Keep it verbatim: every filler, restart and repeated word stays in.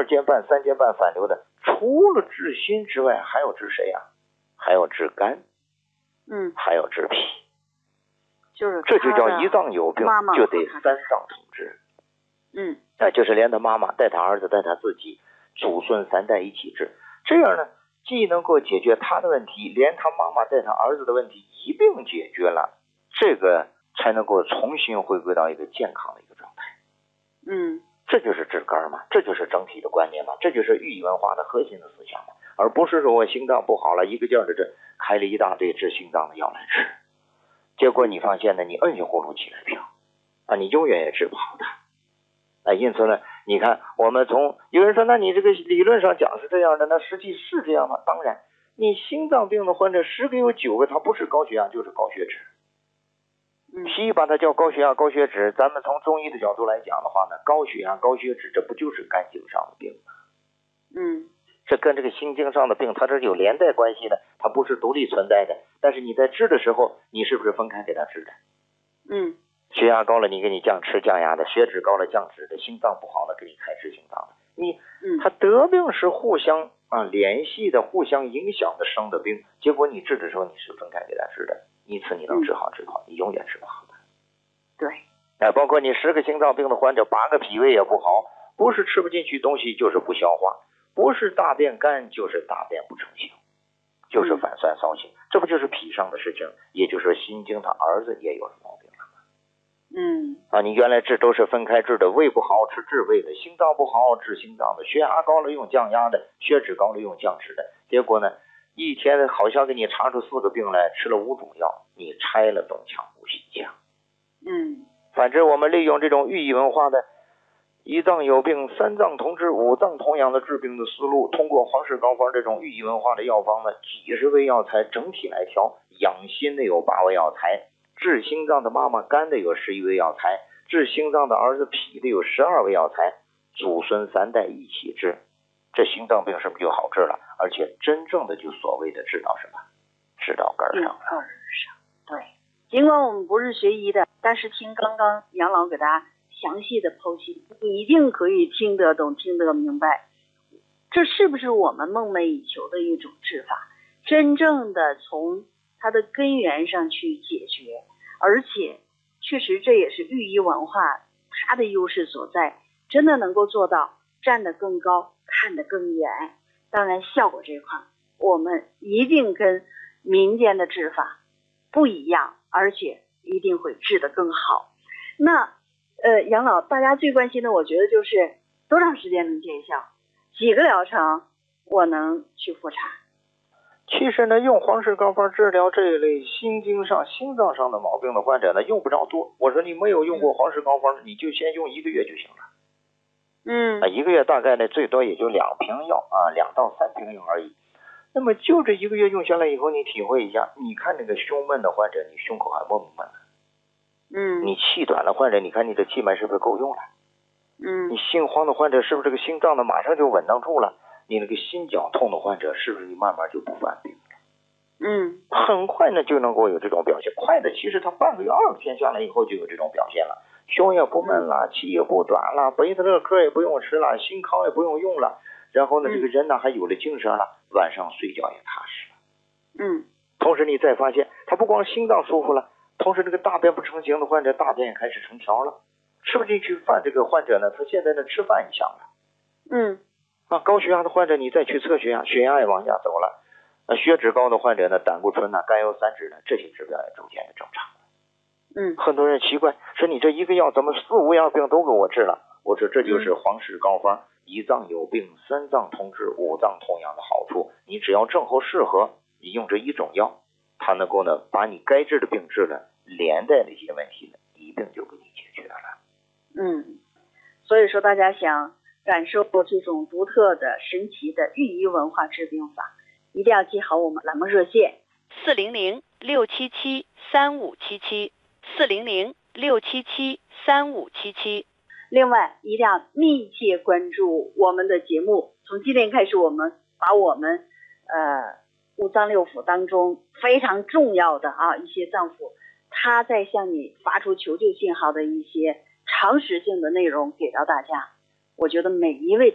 二尖瓣、三尖瓣反流的，除了治心之外，还有治谁呀、啊？还有治肝， 嗯， 还有治脾， 就是这就叫胰脏有病， 妈妈就得三脏同治。 嗯， 啊，就是连他妈妈带他儿子带他自己，祖孙三代一起治，这样呢，既能够解决他的问题，连他妈妈带他儿子的问题一并解决了，这个才能够重新回归到一个健康的一个状态。 嗯， 这就是治肝嘛，这就是整体的观念嘛，这就是寓意文化的核心的思想嘛，而不是说我心脏不好了，一个劲儿的这开了一大堆治心脏的药来吃，结果你发现呢，你摁下葫芦起来飘啊，你永远也治不好的。哎，因此呢，你看我们从有人说，那你这个理论上讲是这样的，那实际是这样吗？当然，你心脏病的患者十个有九个他不是高血压就是高血脂。西医把它叫高血压、高血脂，咱们从中医的角度来讲的话呢，高血压、高血脂，这不就是肝经上的病吗？ 嗯， 这跟这个心经上的病，它这是有连带关系的，它不是独立存在的。但是你在治的时候，你是不是分开给他治的？ 嗯， 血压高了，你给你降吃降压的；血脂高了降脂的；心脏不好了，给你开治心脏的。你， 嗯， 它得病是互相啊联系的、互相影响的生的病，结果你治的时候你是分开给他治的。一次你能治好治好，你永远治不好的。 对， 哎，包括你十个心脏病的患者，八个脾胃也不好，不是吃不进去东西，就是不消化，不是大便干，就是大便不成形，就是反酸骚性，这不就是脾上的事情？也就是说，心经他儿子也有了毛病了。 嗯， 啊，你原来治都是分开治的，胃不好吃治胃的，心脏不好治心脏的，血压高了用降压的，血脂高了用降脂的，结果呢？一天好像给你查出四个病来，吃了五种药，你拆了东墙补西墙。 嗯， 反正我们利用这种寓意文化的一脏有病三脏同治五脏同养的治病的思路，通过皇氏膏方这种寓意文化的药方呢，几十味药材整体来调，养心的有八味药材，治心脏的妈妈肝的有十一味药材，治心脏的儿子脾的有十二味药材，祖孙三代一起治，这心脏病是不是就好治了？而且真正的就所谓的治到什么？治到根儿上了。 根儿上，对。尽管我们不是学医的，但是听刚刚杨老给大家详细的剖析，你一定可以听得懂、听得明白，这是不是我们梦寐以求的一种治法？真正的从它的根源上去解决，而且确实这也是寓意文化它的优势所在，真的能够做到站得更高，看得更远。当然效果这块我们一定跟民间的治法不一样，而且一定会治得更好。那呃，杨老，大家最关心的我觉得就是多长时间能见效，几个疗程我能去复查。 其实呢，用皇氏膏方治疗这一类心经上心脏上的毛病的患者呢，用不着多。我说你没有用过皇氏膏方，你就先用一个月就行了。 嗯， 啊，一个月大概呢，最多也就两瓶药啊，两到三瓶药而已。那么就这一个月用下来以后，你体会一下，你看那个胸闷的患者，你胸口还闷不闷了？ 嗯， 你气短的患者，你看你的气脉是不是够用了？ 嗯， 你心慌的患者，是不是这个心脏呢马上就稳当住了？你那个心绞痛的患者，是不是你慢慢就不犯病了？ 嗯， 很快呢就能够有这种表现，快的其实他半个月二十天下来以后就有这种表现了。胸也不闷了，气也不短了，贝塔乐克也不用吃了，心康也不用用了，然后呢，这个人呢还有了精神了，晚上睡觉也踏实了。 嗯， 同时你再发现，他不光心脏舒服了，同时这个大便不成形的患者，大便也开始成条了。吃不进去饭这个患者呢，他现在呢吃饭也香了。 嗯， 啊，高血压的患者你再去测血压，血压也往下走了。啊，血脂高的患者呢，胆固醇呢、甘油三酯呢，这些指标也逐渐的正常了。 嗯， 很多人奇怪，说你这一个药怎么四五样病都给我治了？我说这就是皇氏膏方，一脏有病，三脏同治，五脏同养的好处。你只要正好适合，你用这一种药，它能够呢把你该治的病治了，连带的一些问题呢一并就给你解决了。 嗯，所以说大家想感受过这种独特的神奇的寓意文化治病法，一定要记好我们栏目热线四零零六七七三五七七四零零六七七三五七七。 另外一定要密切关注我们的节目，从今天开始我们把我们呃五脏六腑当中非常重要的啊一些脏腑，它在向你发出求救信号的一些常识性的内容给到大家。我觉得每一位